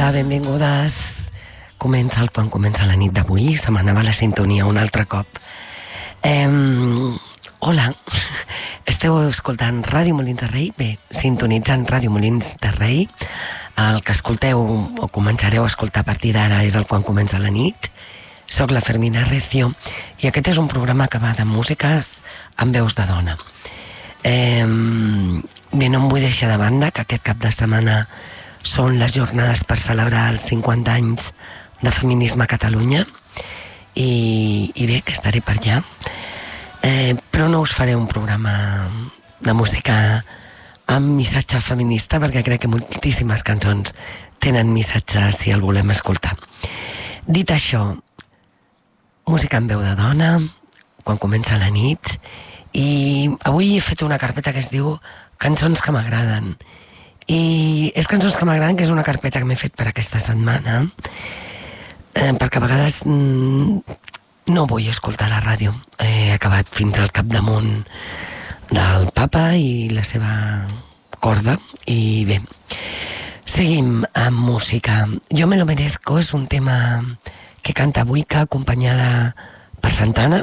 Hola, benvingudes. Comença el Quan comença la nit d'avui. Se m'anava la sintonia un altre cop. Hola, esteu escoltant Ràdio Molins de Rei? Bé, sintonitzant Ràdio Molins de Rei. El que escolteu o començareu a escoltar a partir d'ara és el Quan comença la nit. Soc la Fermina Recio i aquest és un programa que va de músiques amb veus de dona. Bé, no em vull deixar de banda que aquest cap de setmana són les jornades per celebrar els 50 anys de feminisme a Catalunya i bé, que estaré per allà. Però no us faré un programa de música amb missatge feminista perquè crec que moltíssimes cançons tenen missatge si el volem escoltar. Dit això, música amb veu de dona, quan comença la nit, i avui he fet una carpeta que es diu Cançons que m'agraden. I és Cançons que m'agraden, que és una carpeta que m'he fet per aquesta setmana, perquè a vegades no vull escoltar la ràdio. He acabat fins al capdamunt del papa i la seva corda, i bé, seguim amb música. Jo me lo merezco és un tema que canta Buika, acompanyada per Santana.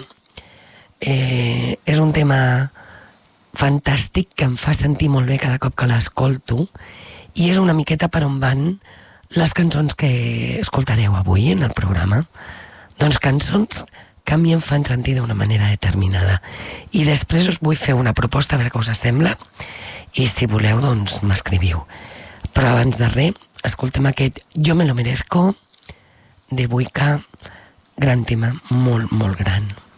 És un tema fantàstic que em fa sentir molt bé cada cop que l'escolto i és una miqueta per on van les cançons que escoltareu avui en el programa. Doncs cançons que a mi em fan sentir d'una manera determinada. I després us vull fer una proposta, a veure què us sembla, i si voleu, doncs m'escriviu. Però abans de res, escoltem aquest Jo me lo merezco de Buika, gran tema, molt, molt gran.